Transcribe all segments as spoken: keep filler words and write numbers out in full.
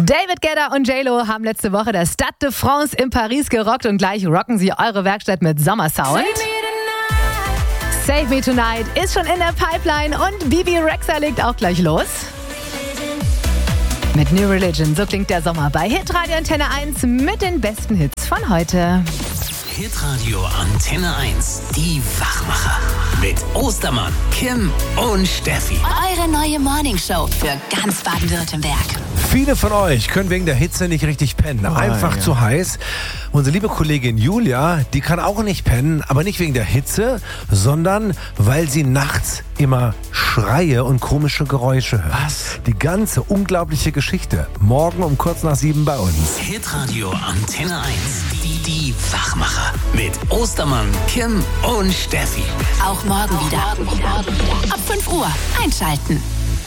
David Guetta und J-Lo haben letzte Woche das Stade de France in Paris gerockt und gleich rocken sie eure Werkstatt mit Sommersound. Save Me Tonight ist schon in der Pipeline und Bibi Rexha legt auch gleich los. Mit New Religion, so klingt der Sommer bei Hitradio Antenne eins mit den besten Hits von heute. Hitradio Antenne eins, die Wachmacher. Mit Ostermann, Kim und Steffi. Eure neue Morningshow für ganz Baden-Württemberg. Viele von euch können wegen der Hitze nicht richtig pennen. Oh, Einfach ja. zu heiß. Unsere liebe Kollegin Julia, die kann auch nicht pennen, aber nicht wegen der Hitze, sondern weil sie nachts immer Schreie und komische Geräusche hört. Was? Die ganze unglaubliche Geschichte. Morgen um kurz nach sieben bei uns. Hitradio Antenne eins, die, die Wachmacher. Mit Ostermann, Kim und Steffi. Auch morgen wieder. Ab fünf Uhr einschalten.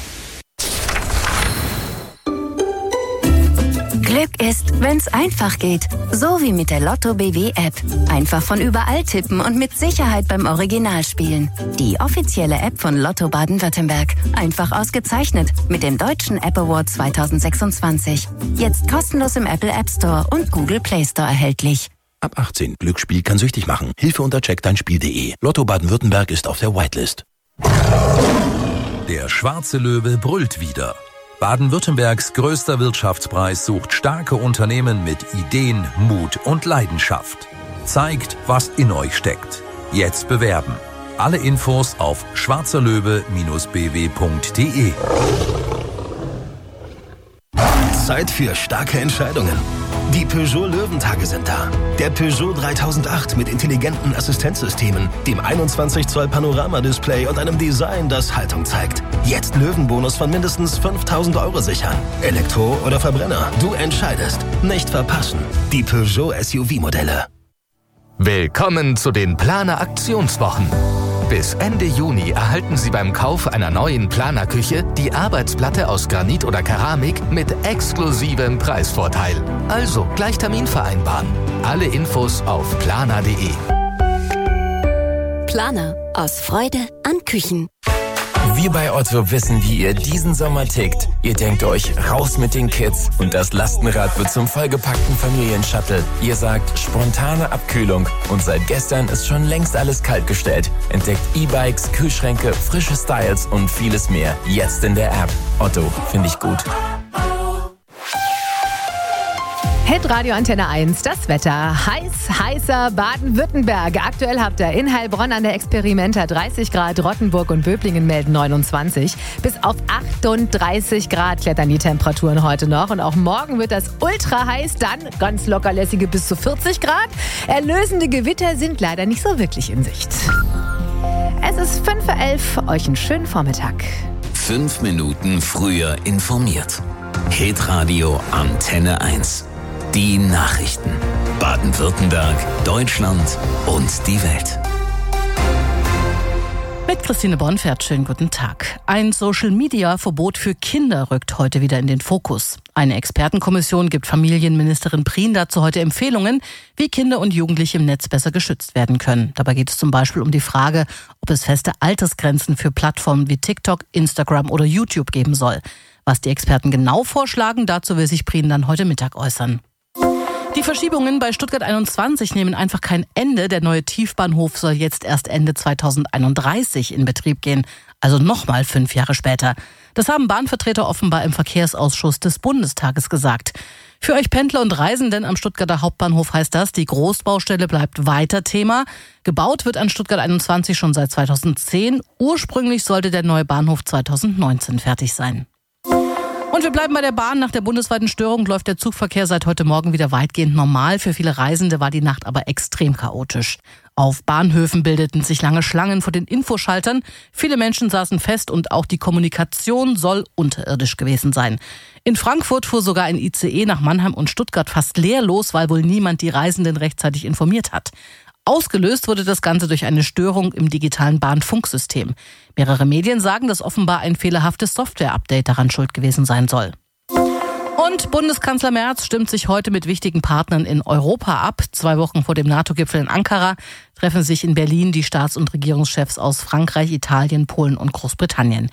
Glück ist, wenn's einfach geht. So wie mit der Lotto B W App. Einfach von überall tippen und mit Sicherheit beim Original spielen. Die offizielle App von Lotto Baden-Württemberg. Einfach ausgezeichnet mit dem Deutschen App Award zwanzig sechsundzwanzig. Jetzt kostenlos im Apple App Store und Google Play Store erhältlich. Ab achtzehn. Glücksspiel kann süchtig machen. Hilfe unter check dein spiel punkt de. Lotto Baden-Württemberg ist auf der Whitelist. Der schwarze Löwe brüllt wieder. Baden-Württembergs größter Wirtschaftspreis sucht starke Unternehmen mit Ideen, Mut und Leidenschaft. Zeigt, was in euch steckt. Jetzt bewerben. Alle Infos auf schwarzerlöwe Bindestrich b w punkt de. Zeit für starke Entscheidungen. Die Peugeot Löwentage sind da. Der Peugeot dreitausendacht mit intelligenten Assistenzsystemen, dem einundzwanzig Zoll Panoramadisplay und einem Design, das Haltung zeigt. Jetzt Löwenbonus von mindestens fünftausend Euro sichern. Elektro oder Verbrenner, du entscheidest. Nicht verpassen. Die Peugeot S U V-Modelle. Willkommen zu den Planer Aktionswochen. Bis Ende Juni erhalten Sie beim Kauf einer neuen Planerküche die Arbeitsplatte aus Granit oder Keramik mit exklusivem Preisvorteil. Also gleich Termin vereinbaren. Alle Infos auf planer punkt de. Planer. Aus Freude an Küchen. Wir bei Otto wissen, wie ihr diesen Sommer tickt. Ihr denkt euch, raus mit den Kids und das Lastenrad wird zum vollgepackten Familienshuttle. Ihr sagt, spontane Abkühlung und seit gestern ist schon längst alles kaltgestellt. Entdeckt E-Bikes, Kühlschränke, frische Styles und vieles mehr. Jetzt in der App. Otto, finde ich gut. Hitradio Antenne eins, das Wetter. Heiß, heißer Baden-Württemberg. Aktuell habt ihr in Heilbronn an der Experimenta dreißig Grad, Rottenburg und Böblingen melden neunundzwanzig. Bis auf achtunddreißig Grad klettern die Temperaturen heute noch. Und auch morgen wird das ultra heiß, dann ganz lockerlässige bis zu vierzig Grad. Erlösende Gewitter sind leider nicht so wirklich in Sicht. Es ist fünf Uhr elf, euch einen schönen Vormittag. Fünf Minuten früher informiert. Hitradio Antenne eins. Die Nachrichten. Baden-Württemberg, Deutschland und die Welt. Mit Christine Bonfert, schönen guten Tag. Ein Social-Media-Verbot für Kinder rückt heute wieder in den Fokus. Eine Expertenkommission gibt Familienministerin Prien dazu heute Empfehlungen, wie Kinder und Jugendliche im Netz besser geschützt werden können. Dabei geht es zum Beispiel um die Frage, ob es feste Altersgrenzen für Plattformen wie TikTok, Instagram oder YouTube geben soll. Was die Experten genau vorschlagen, dazu will sich Prien dann heute Mittag äußern. Die Verschiebungen bei Stuttgart einundzwanzig nehmen einfach kein Ende. Der neue Tiefbahnhof soll jetzt erst Ende zweitausendeinunddreißig in Betrieb gehen, also nochmal fünf Jahre später. Das haben Bahnvertreter offenbar im Verkehrsausschuss des Bundestages gesagt. Für euch Pendler und Reisenden am Stuttgarter Hauptbahnhof heißt das, die Großbaustelle bleibt weiter Thema. Gebaut wird an Stuttgart einundzwanzig schon seit zweitausendzehn. Ursprünglich sollte der neue Bahnhof zweitausendneunzehn fertig sein. Und wir bleiben bei der Bahn. Nach der bundesweiten Störung läuft der Zugverkehr seit heute Morgen wieder weitgehend normal. Für viele Reisende war die Nacht aber extrem chaotisch. Auf Bahnhöfen bildeten sich lange Schlangen vor den Infoschaltern. Viele Menschen saßen fest und auch die Kommunikation soll unterirdisch gewesen sein. In Frankfurt fuhr sogar ein I C E nach Mannheim und Stuttgart fast leer los, weil wohl niemand die Reisenden rechtzeitig informiert hat. Ausgelöst wurde das Ganze durch eine Störung im digitalen Bahnfunksystem. Mehrere Medien sagen, dass offenbar ein fehlerhaftes Software-Update daran schuld gewesen sein soll. Und Bundeskanzler Merz stimmt sich heute mit wichtigen Partnern in Europa ab. Zwei Wochen vor dem NATO-Gipfel in Ankara treffen sich in Berlin die Staats- und Regierungschefs aus Frankreich, Italien, Polen und Großbritannien.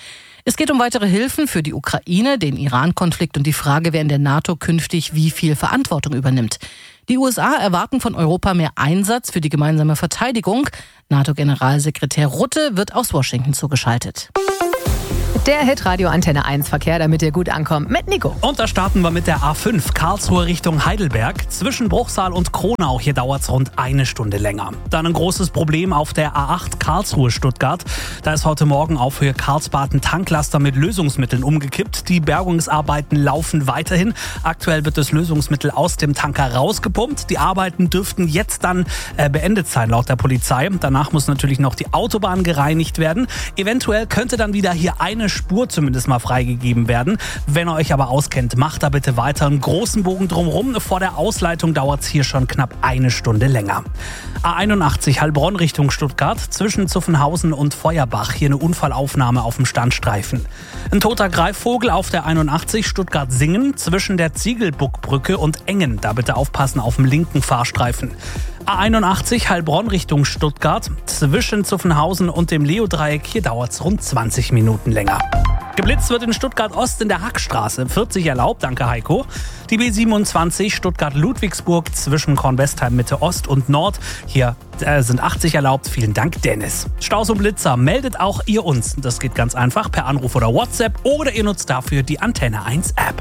Es geht um weitere Hilfen für die Ukraine, den Iran-Konflikt und die Frage, wer in der NATO künftig wie viel Verantwortung übernimmt. Die U S A erwarten von Europa mehr Einsatz für die gemeinsame Verteidigung. NATO-Generalsekretär Rutte wird aus Washington zugeschaltet. Der Hitradio Antenne eins Verkehr, damit ihr gut ankommt, mit Nico. Und da starten wir mit der A fünf, Karlsruhe Richtung Heidelberg. Zwischen Bruchsal und Kronau, hier dauert es rund eine Stunde länger. Dann ein großes Problem auf der A acht, Karlsruhe Stuttgart. Da ist heute Morgen auf Höhe Karlsbad ein Tanklaster mit Lösungsmitteln umgekippt. Die Bergungsarbeiten laufen weiterhin. Aktuell wird das Lösungsmittel aus dem Tanker rausgepumpt. Die Arbeiten dürften jetzt dann äh, beendet sein, laut der Polizei. Danach muss natürlich noch die Autobahn gereinigt werden. Eventuell könnte dann wieder hier eine Spur zumindest mal freigegeben werden. Wenn ihr euch aber auskennt, macht da bitte weiter einen großen Bogen drumherum. Vor der Ausleitung dauert es hier schon knapp eine Stunde länger. A einundachtzig Heilbronn Richtung Stuttgart, zwischen Zuffenhausen und Feuerbach. Hier eine Unfallaufnahme auf dem Standstreifen. Ein toter Greifvogel auf der einundachtzig Stuttgart-Singen, zwischen der Ziegelbuckbrücke und Engen. Da bitte aufpassen auf dem linken Fahrstreifen. A einundachtzig Heilbronn Richtung Stuttgart, zwischen Zuffenhausen und dem Leo-Dreieck. Hier dauert es rund zwanzig Minuten länger. Geblitzt wird in Stuttgart-Ost in der Hackstraße. vierzig erlaubt, danke Heiko. Die B siebenundzwanzig Stuttgart-Ludwigsburg zwischen Kornwestheim Mitte Ost und Nord. Hier äh, sind achtzig erlaubt, vielen Dank Dennis. Staus und Blitzer, meldet auch ihr uns. Das geht ganz einfach per Anruf oder WhatsApp oder ihr nutzt dafür die Antenne eins App.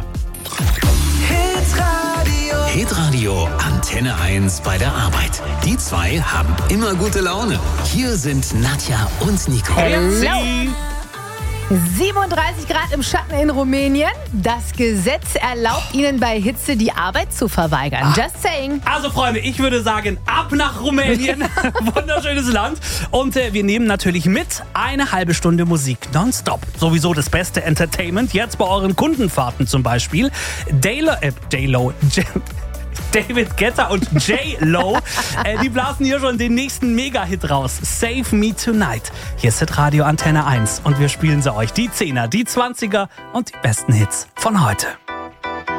Hitradio. Hitradio Antenne eins bei der Arbeit. Die zwei haben immer gute Laune. Hier sind Nadja und Nico. Hello. siebenunddreißig Grad im Schatten in Rumänien. Das Gesetz erlaubt ihnen bei Hitze die Arbeit zu verweigern. Just saying. Also Freunde, ich würde sagen, ab nach Rumänien. Wunderschönes Land. Und äh, wir nehmen natürlich mit eine halbe Stunde Musik nonstop. Sowieso das beste Entertainment. Jetzt bei euren Kundenfahrten zum Beispiel. Daylo, äh, Daylo, David Guetta und J-Lo, äh, die blasen hier schon den nächsten Mega-Hit raus. Save Me Tonight. Hier ist Hitradio Antenne eins und wir spielen sie euch. Die Zehner, die Zwanziger und die besten Hits von heute.